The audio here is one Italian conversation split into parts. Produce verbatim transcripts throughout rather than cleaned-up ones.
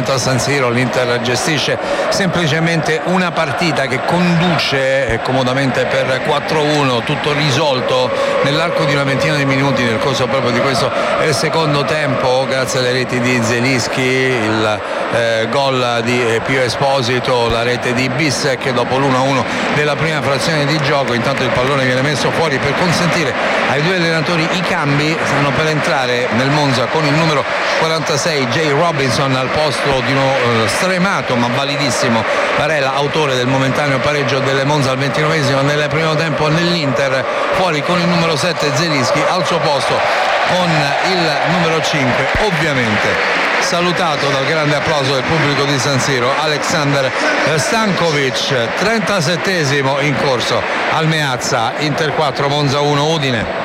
momento a San Siro l'Inter gestisce semplicemente una partita che conduce comodamente per quattro a uno, tutto risolto nell'arco di una ventina di minuti nel corso proprio di questo eh, secondo tempo, grazie alle reti di Zelinski, il eh, gol di eh, Pio Esposito, la rete di Bissek dopo l'uno a uno della prima frazione di gioco. Intanto il pallone viene messo fuori per consentire ai due allenatori i cambi. Stanno per entrare nel Monza con il numero quarantasei Jay Robinson al posto di uno eh, stremato ma validissimo Barella, autore del momentaneo pareggio delle Monza al ventinovesimo nel primo tempo nell'Inter. Fuori con il numero sette Zelinski, al suo posto con il numero cinque, ovviamente salutato dal grande applauso del pubblico di San Siro, Aleksandar Stankovic. trentasettesimo in corso al Meazza, Inter quattro Monza uno Udine.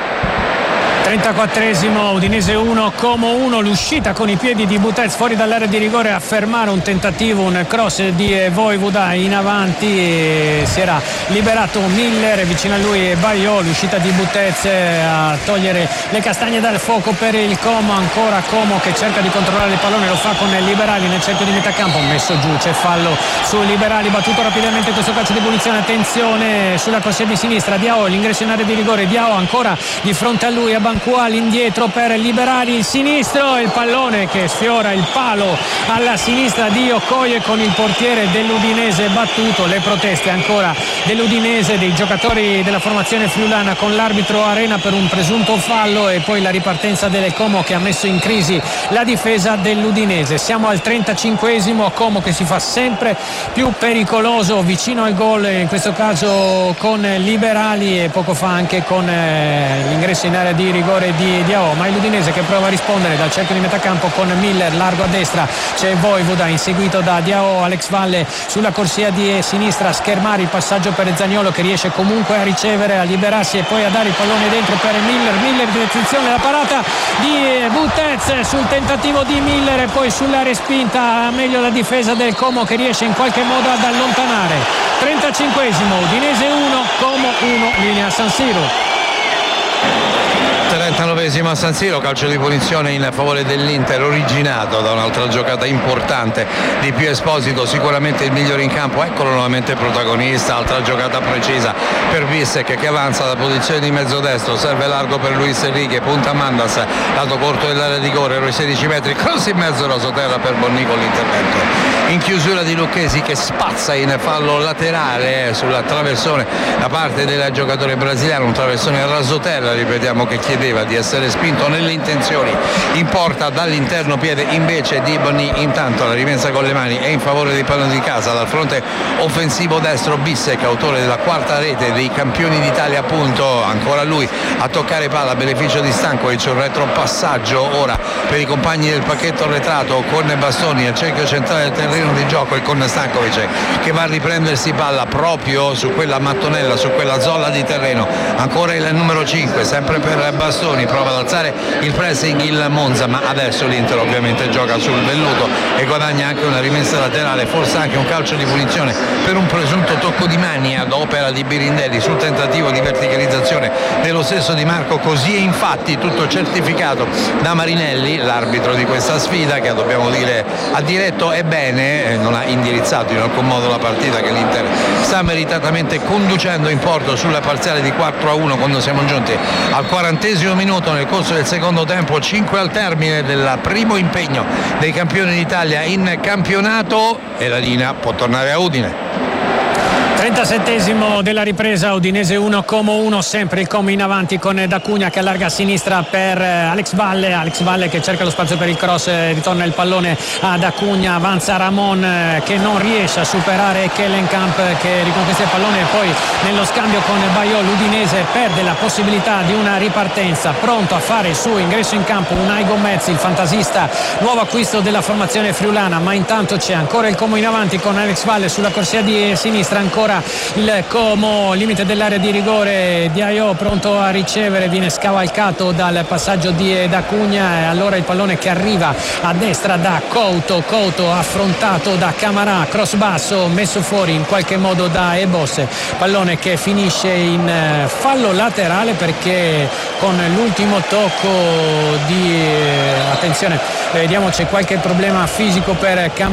trentaquattresimo, Udinese uno, Como uno, l'uscita con i piedi di Butez fuori dall'area di rigore a fermare un tentativo, un cross di Vojvoda in avanti, e si era liberato Miller, vicino a lui Bayo, l'uscita di Butez a togliere le castagne dal fuoco per il Como. Ancora Como che cerca di controllare il pallone, lo fa con Liberali nel cerchio di metà campo, messo giù, c'è fallo su Liberali, battuto rapidamente questo calcio di punizione. Attenzione sulla corsia di sinistra, Diao, l'ingresso in area di rigore, Diao ancora di fronte a lui, a Bancual, indietro per Liberali, il sinistro, il pallone che sfiora il palo alla sinistra di Okoye, con il portiere dell'Udinese battuto. Le proteste ancora dell'Udinese, dei giocatori della formazione friulana con l'arbitro Arena per un presunto fallo, e poi la ripartenza del Como che ha messo in crisi la difesa dell'Udinese. Siamo al trentacinquesimo, Como che si fa sempre più pericoloso vicino al gol, in questo caso con Liberali e poco fa anche con eh, l'ingresso in area di rigore di Diao, ma è l'Udinese che prova a rispondere dal cerchio di metà campo con Miller, largo a destra, c'è Vojvoda inseguito da Diao, Alex Valle sulla corsia di sinistra a schermare il passaggio per Zaniolo, che riesce comunque a ricevere, a liberarsi e poi a dare il pallone dentro per Miller. Miller, attenzione, la parata di Butez sul tentativo di Miller e poi sulla respinta, meglio la difesa del Como che riesce in qualche modo ad allontanare. trentacinquesimo, Udinese uno, Como uno, linea San Siro. trentanovesimo a San Siro, calcio di punizione in favore dell'Inter, originato da un'altra giocata importante di Pio Esposito, sicuramente il migliore in campo. Eccolo nuovamente protagonista, altra giocata precisa per Bissek che avanza da posizione di mezzo destro, serve largo per Luis Enrique, punta Mandas, lato corto dell'area di rigore, i sedici metri, cross in mezzo, rasoterra per Bonni con l'intervento in chiusura di Lucchesi che spazza in fallo laterale sulla traversone da parte del giocatore brasiliano, un traversone rasoterra, ripetiamo, che chiedeva di essere spinto nelle intenzioni in porta dall'interno piede invece di Bonni. Intanto la rimessa con le mani è in favore dei padroni di casa dal fronte offensivo destro Bissek, autore della quarta rete dei campioni d'Italia, appunto, ancora lui a toccare palla a beneficio di Stankovic, un retropassaggio ora per i compagni del pacchetto arretrato con Bastoni al cerchio centrale del terreno di gioco e con Stankovic che va a riprendersi palla proprio su quella mattonella, su quella zolla di terreno. Ancora il numero cinque, sempre per Bastoni, prova ad alzare il pressing il Monza, ma adesso l'Inter ovviamente gioca sul velluto e guadagna anche una rimessa laterale, forse anche un calcio di punizione per un presunto tocco di mani ad opera di Birindelli sul tentativo di verticalizzazione dello stesso Di Marco. Così è infatti tutto certificato da Marinelli, l'arbitro di questa sfida, che dobbiamo dire ha diretto e bene, non ha indirizzato in alcun modo la partita che l'Inter sta meritatamente conducendo in porto sulla parziale di quattro a uno quando siamo giunti al quarantesimo minuto nel corso del secondo tempo, cinque al termine del primo impegno dei campioni d'Italia in campionato, e la linea può tornare a Udine. trentasettesimo della ripresa, Udinese uno, Como uno, sempre il Como in avanti con D'Acugna che allarga a sinistra per Alex Valle, Alex Valle che cerca lo spazio per il cross, ritorna il pallone ad D'Acugna, avanza Ramon che non riesce a superare Kellenkamp che riconquista il pallone e poi nello scambio con Bayo l'Udinese perde la possibilità di una ripartenza. Pronto a fare il suo ingresso in campo Unai Gomez, il fantasista nuovo acquisto della formazione friulana, ma intanto c'è ancora il Como in avanti con Alex Valle sulla corsia di sinistra, ancora il Como, limite dell'area di rigore, Diaio pronto a ricevere, viene scavalcato dal passaggio di D'Acugna e allora il pallone che arriva a destra da Couto, Couto affrontato da Camarà, cross basso messo fuori in qualche modo da Ebos, pallone che finisce in fallo laterale perché con l'ultimo tocco di attenzione vediamo c'è qualche problema fisico per Camarà.